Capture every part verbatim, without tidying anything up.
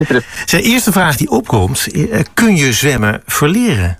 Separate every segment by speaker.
Speaker 1: Zijn eerste vraag die opkomt, kun je zwemmen verleren?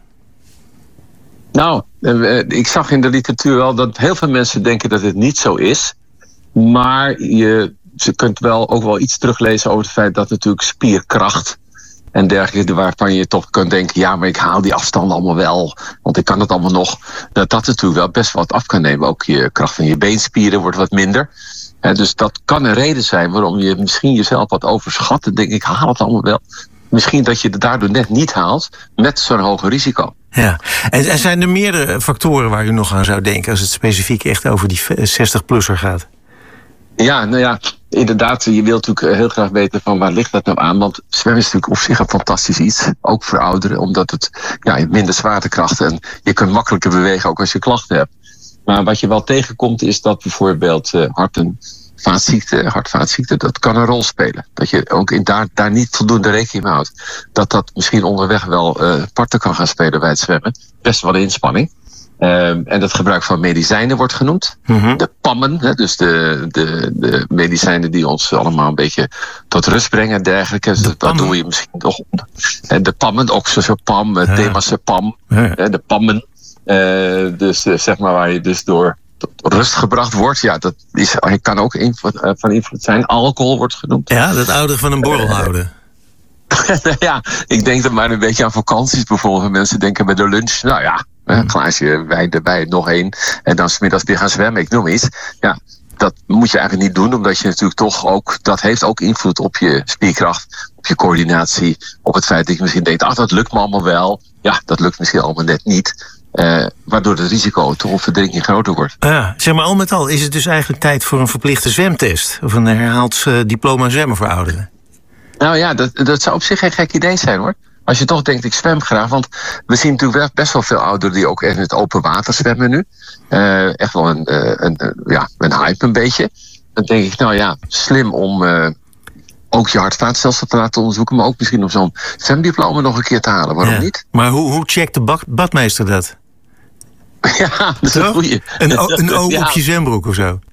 Speaker 2: Nou, ik zag in de literatuur wel dat heel veel mensen denken dat het niet zo is. Maar je, je kunt wel ook wel iets teruglezen over het feit dat natuurlijk spierkracht en dergelijke, waarvan je toch kunt denken, ja, maar ik haal die afstanden allemaal wel, want ik kan het allemaal nog. Dat dat natuurlijk wel best wat af kan nemen. Ook je kracht van je beenspieren wordt wat minder. En dus dat kan een reden zijn waarom je misschien jezelf wat overschat en denkt, ik haal het allemaal wel. Misschien dat je het daardoor net niet haalt met zo'n hoger risico.
Speaker 1: Ja, en, en zijn er meerdere factoren waar u nog aan zou denken als het specifiek echt over die zestig-plusser gaat?
Speaker 2: Ja, nou ja, inderdaad, je wilt natuurlijk heel graag weten van waar ligt dat nou aan. Want zwemmen is natuurlijk op zich een fantastisch iets. Ook voor ouderen, omdat het ja, je hebt minder zwaartekracht en je kunt makkelijker bewegen ook als je klachten hebt. Maar wat je wel tegenkomt is dat bijvoorbeeld uh, hart- en vaatziekten, hart-vaatziekten, dat kan een rol spelen. Dat je ook in daar, daar niet voldoende rekening mee houdt. Dat dat misschien onderweg wel uh, parten kan gaan spelen bij het zwemmen. Best wel een inspanning. Uh, en dat gebruik van medicijnen wordt genoemd. Mm-hmm. De pammen, hè, dus de, de, de medicijnen die ons allemaal een beetje tot rust brengen en dergelijke. Dus dat doe je misschien toch. En de pammen, oxazepam, ja. Temazepam, ja. De pammen. Uh, dus uh, zeg maar waar je dus door tot rust gebracht wordt. Ja, dat is, kan ook invloed, uh, van invloed zijn. Alcohol wordt genoemd.
Speaker 1: Ja, dat ouder van een borrel houden.
Speaker 2: Ja, ik denk dan maar een beetje aan vakanties bijvoorbeeld. Mensen denken bij de lunch, nou ja, een glaasje wijn erbij, nog één. En dan 's middags weer gaan zwemmen, ik noem iets. Ja, dat moet je eigenlijk niet doen, omdat je natuurlijk toch ook, dat heeft ook invloed op je spierkracht, op je coördinatie, op het feit dat je misschien denkt, ah, dat lukt me allemaal wel. Ja, dat lukt misschien allemaal net niet. Uh, waardoor het risico tot verdrinking groter wordt.
Speaker 1: Ja, zeg maar al met al, is het dus eigenlijk tijd voor een verplichte zwemtest? Of een herhaald uh, diploma zwemmen voor ouderen?
Speaker 2: Nou ja, dat, dat zou op zich geen gek idee zijn hoor. Als je toch denkt, ik zwem graag. Want we zien natuurlijk best wel veel ouderen die ook in het open water zwemmen nu. Uh, echt wel een, uh, een, uh, ja, een hype een beetje. Dan denk ik, nou ja, slim om uh, ook je hart-vaatstelsel te laten onderzoeken. Maar ook misschien om zo'n zwemdiploma nog een keer te halen. Waarom ja. niet?
Speaker 1: Maar hoe, hoe checkt de bak, badmeester dat?
Speaker 2: Ja, dat is zo? Een goeie.
Speaker 1: Een, o, een oog ja. op je zwembroek of zo?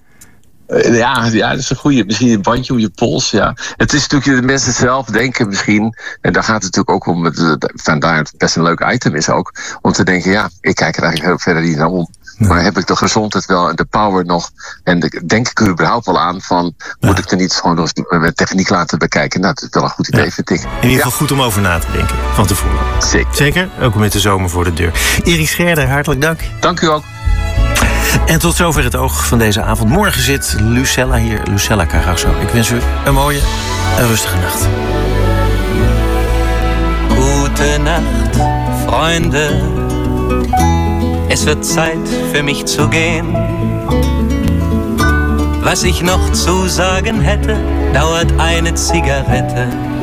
Speaker 2: Ja, ja, dat is een goede. Misschien een bandje om je pols. Ja. Het is natuurlijk, de mensen zelf denken misschien, en daar gaat het natuurlijk ook om, vandaar het best een leuk item is ook, om te denken, ja, ik kijk er eigenlijk heel verder niet naar om. Nee. Maar heb ik de gezondheid wel en de power nog? En de, denk ik er überhaupt wel aan van, ja. moet ik er niet gewoon nog eens met techniek laten bekijken? Nou, dat is wel een goed idee, ja. vind ik.
Speaker 1: In ieder geval ja. goed om over na te denken, van tevoren.
Speaker 2: Zeker.
Speaker 1: Zeker, ook met de zomer voor de deur. Erik Scherder, hartelijk dank.
Speaker 2: Dank u ook.
Speaker 1: En tot zover het oog van deze avond. Morgen zit Lucella hier, Lucella Carrasso. Ik wens u een mooie en rustige nacht.
Speaker 3: Gute Nacht, Freunde. Es wird Zeit für mich zu gehen. Was ich noch zu sagen hätte, dauert eine Zigarette